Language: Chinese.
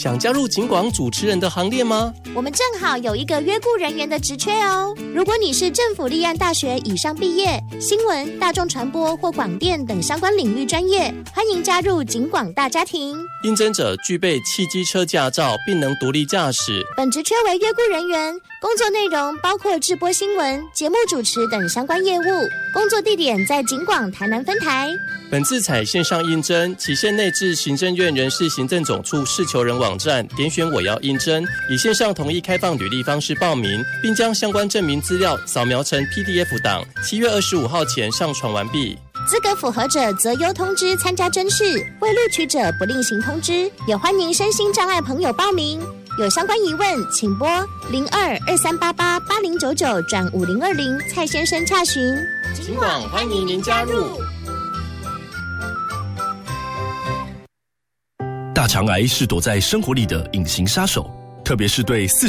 想加入警广主持人的行列吗？ 我们正好有一个约雇人员的职缺哦。如果你是政府立案大学以上毕业，新闻、大众传播或广电等相关领域专业，欢迎加入警广大家庭。 应征者具备汽机车驾照，并能独立驾驶。 本职缺为约雇人员，工作内容包括制播新闻、节目主持等相关业务。工作地点在警广台南分台。 本次采线上应征，期限内至行政院人事行政总处事求人网站点选我要应征，以线上统一开放履历方式报名，并将相关证明资料扫描成 PDF 档，7月25号前上传完毕。 资格符合者择优通知参加甄试，未录取者不另行通知。也欢迎身心障碍朋友报名。有相关疑问，请拨02-2388-8099-5020蔡先生洽询。 警广欢迎您加入。 大肠癌是躲在生活里的隐形杀手，特别是对